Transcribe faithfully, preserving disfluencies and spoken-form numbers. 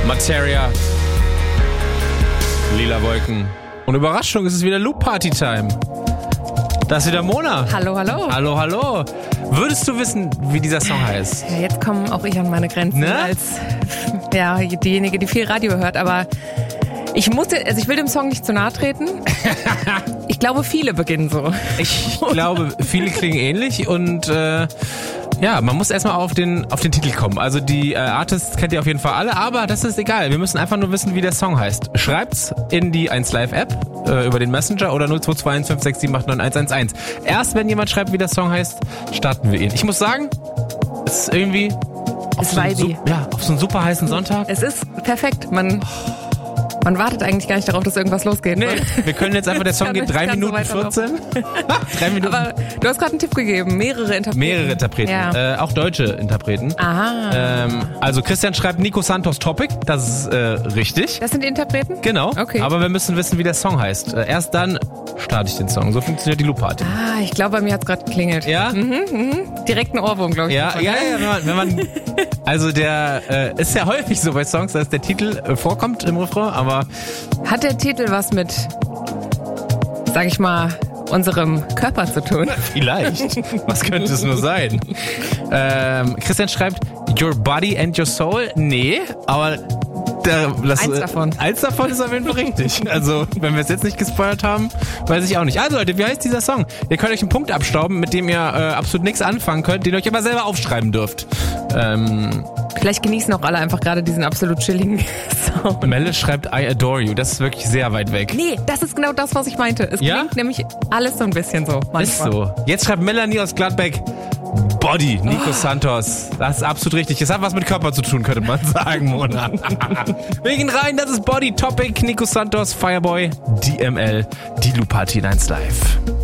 Materia. Lila Wolken. Und Überraschung, es ist wieder Loop Party Time. Da ist wieder Mona. Hallo, hallo. Hallo, hallo. Würdest du wissen, wie dieser Song heißt? Ja, jetzt komme auch ich an meine Grenzen Ne? als ja, diejenige, die viel Radio hört. Aber ich musste, also ich will dem Song nicht zu nahe treten. Ich glaube, viele beginnen so. Ich glaube, viele klingen ähnlich und äh, ja, man muss erstmal auf den auf den Titel kommen. Also die äh, Artists kennt ihr auf jeden Fall alle, aber das ist egal. Wir müssen einfach nur wissen, wie der Song heißt. Schreibt's in die eins Live App äh, über den Messenger oder null zwei zwei eins fünf sechs sieben acht neun eins eins eins. Erst wenn jemand schreibt, wie der Song heißt, starten wir ihn. Ich muss sagen, es ist irgendwie auf Ist so, einen, vibey. Su- ja, auf so einen super heißen Sonntag. Es ist perfekt. Man, man wartet eigentlich gar nicht darauf, dass irgendwas losgeht. Nee, wir können jetzt einfach, der Song Kann- geht drei kann so Minuten weiterlaufen. vierzehn. drei Minuten. Aber du hast gerade einen Tipp gegeben. Mehrere Interpreten. Mehrere Interpreten, Ja. äh, auch deutsche Interpreten. Aha. Ähm, also Christian schreibt Nico Santos Topic, das ist äh, richtig. Das sind die Interpreten? Genau, Okay. aber wir müssen wissen, wie der Song heißt. Äh, erst dann starte ich den Song. So funktioniert die Loop Party. Ah, ich glaube, bei mir hat es gerade geklingelt. Ja? Direkt ein Ohrwurm, glaube ich. Ja, davon, ja, ne? ja, wenn man, wenn man also der äh, ist ja häufig so bei Songs, dass der Titel äh, vorkommt im Refrain, aber Hat der Titel was mit, sag ich mal, unserem Körper zu tun? vielleicht. Was könnte es nur sein? Ähm, Christian schreibt Your Body and Your Soul. Nee, aber der, das, Eins davon. Äh, eins davon ist auf jeden Fall richtig. Also, wenn wir es jetzt nicht gespoilert haben, weiß ich auch nicht. Also Leute, wie heißt dieser Song? Ihr könnt euch einen Punkt abstauben, mit dem ihr äh, absolut nichts anfangen könnt, den ihr euch aber selber aufschreiben dürft. Ähm, Vielleicht genießen auch alle einfach gerade diesen absolut chilligen Sound. Melle schreibt I Adore You. Das ist wirklich sehr weit weg. Nee, das ist genau das, was ich meinte. Es Ja? klingt nämlich alles so ein bisschen so. Manchmal. Ist so. Jetzt schreibt Melanie aus Gladbeck Body, Nico Santos. Das ist absolut richtig. Es hat was mit Körper zu tun, könnte man sagen, Mona. Wir gehen rein, das ist Body Topic, Nico Santos, Fireboy, D M L, die Loop Party in eins Live.